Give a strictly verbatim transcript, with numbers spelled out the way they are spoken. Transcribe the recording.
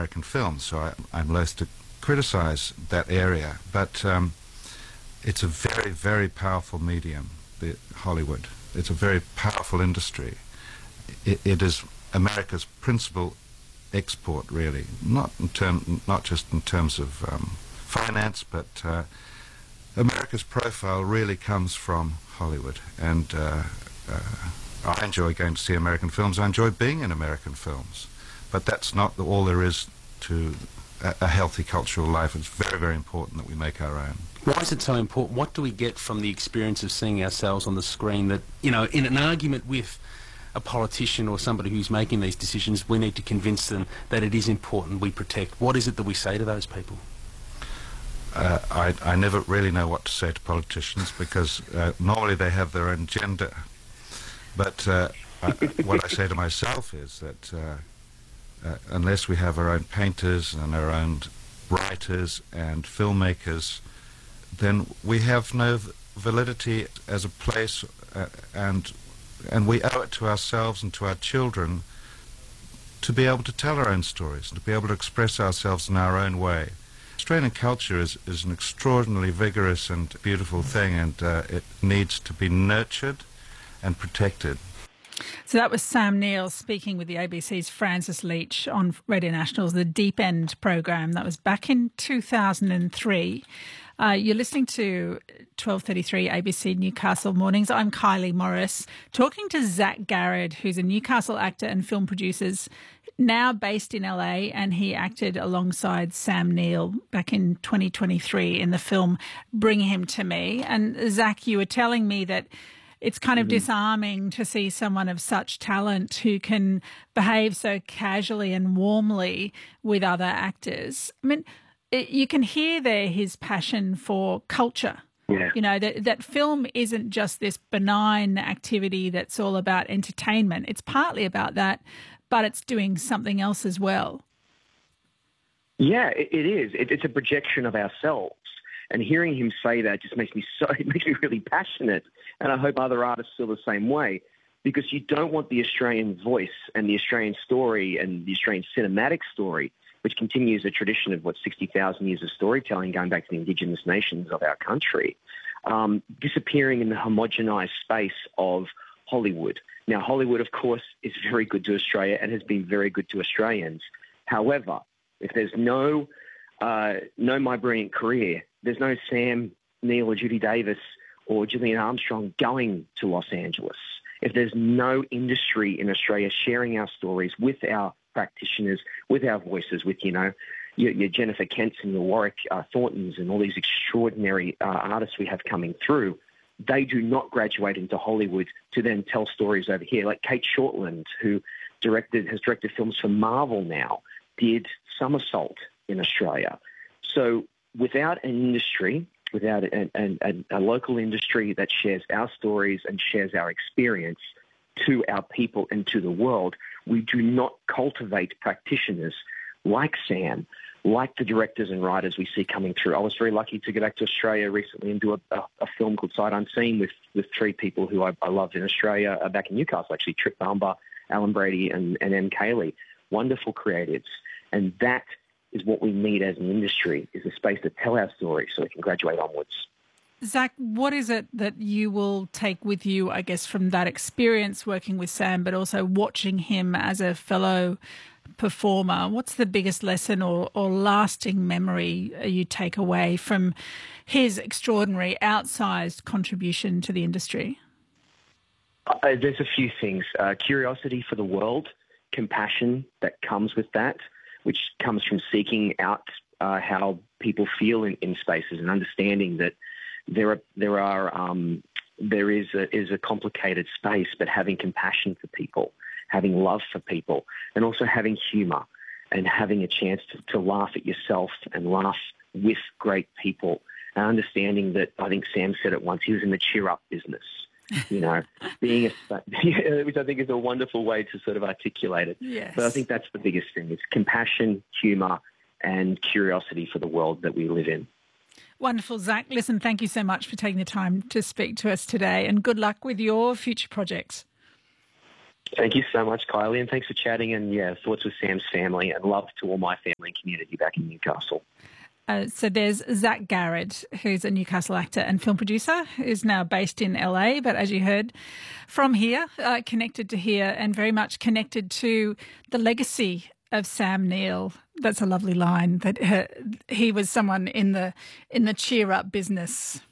American films, so I, I'm loath to criticize that area. But um, it's a very, very powerful medium, the Hollywood. It's a very powerful industry. It, it is America's principal export, really, not in term, not just in terms of um, finance, but uh, America's profile really comes from Hollywood. And uh, uh, I enjoy going to see American films. I enjoy being in American films, but that's not the, all there is to a, a healthy cultural life. It's very, very important that we make our own. Why is it so important? What do we get from the experience of seeing ourselves on the screen that, you know, in an argument with a politician or somebody who's making these decisions, we need to convince them that it is important we protect? What is it that we say to those people? Uh, I, I never really know what to say to politicians because uh, normally they have their own agenda. But uh, I, what I say to myself is that uh, uh, unless we have our own painters and our own writers and filmmakers, then we have no validity as a place, uh, and and we owe it to ourselves and to our children to be able to tell our own stories, and to be able to express ourselves in our own way. Australian culture is, is an extraordinarily vigorous and beautiful thing, and uh, it needs to be nurtured and protected. So that was Sam Neill speaking with the A B C's Francis Leach on Radio National's The Deep End program. That was back in two thousand three. Uh, you're listening to twelve thirty-three A B C Newcastle Mornings. I'm Kylie Morris, talking to Zach Garrett, who's a Newcastle actor and film producer, now based in L A, and he acted alongside Sam Neill back in twenty twenty-three in the film Bring Him to Me. And Zach, you were telling me that it's kind of mm-hmm. disarming to see someone of such talent who can behave so casually and warmly with other actors. I mean, it, you can hear there his passion for culture. Yeah. You know, that that film isn't just this benign activity that's all about entertainment. It's partly about that, but it's doing something else as well. Yeah, it, it is. It, it's a projection of ourselves. And hearing him say that just makes me so, it makes me really passionate. And I hope other artists feel the same way, because you don't want the Australian voice and the Australian story and the Australian cinematic story, which continues a tradition of, what, sixty thousand years of storytelling going back to the Indigenous nations of our country, um, disappearing in the homogenised space of Hollywood. Now, Hollywood, of course, is very good to Australia and has been very good to Australians. However, if there's no, uh, no My Brilliant Career, there's no Sam Neill or Judy Davis or Gillian Armstrong going to Los Angeles. If there's no industry in Australia sharing our stories with our practitioners, with our voices, with, you know, your, your Jennifer Kents and your Warwick uh, Thorntons and all these extraordinary uh, artists we have coming through, they do not graduate into Hollywood to then tell stories over here. Like Kate Shortland, who directed has directed films for Marvel now, did Somersault in Australia. So without an industry, without a, a, a local industry that shares our stories and shares our experience to our people and to the world, we do not cultivate practitioners like Sam, like the directors and writers we see coming through. I was very lucky to get back to Australia recently and do a, a, a film called Sight Unseen with, with three people who I, I loved in Australia, uh, back in Newcastle, actually, Trip Bumba, Alan Brady and, and M. Cayley. Wonderful creatives. And that is what we need as an industry, is a space to tell our story so we can graduate onwards. Zach, what is it that you will take with you, I guess, from that experience working with Sam, but also watching him as a fellow performer? What's the biggest lesson or, or lasting memory you take away from his extraordinary, outsized contribution to the industry? Uh, there's a few things. Uh, curiosity for the world, compassion that comes with that, which comes from seeking out uh, how people feel in, in spaces and understanding that there are there are um, there is a, is a complicated space, but having compassion for people, having love for people, and also having humour and having a chance to, to laugh at yourself and laugh with great people, and understanding that, I think Sam said it once, he was in the cheer up business. You know, being a, which I think is a wonderful way to sort of articulate it. Yes. But I think that's the biggest thing: is compassion, humour, and curiosity for the world that we live in. Wonderful, Zach. Listen, thank you so much for taking the time to speak to us today, and good luck with your future projects. Thank you so much, Kylie, and thanks for chatting. And yeah, thoughts with Sam's family, and love to all my family and community back in Newcastle. Uh, so there's Zach Garrett, who's a Newcastle actor and film producer, who's now based in L A, but as you heard, from here, uh, connected to here, and very much connected to the legacy of Sam Neill. That's a lovely line, that uh, he was someone in the in the cheer up business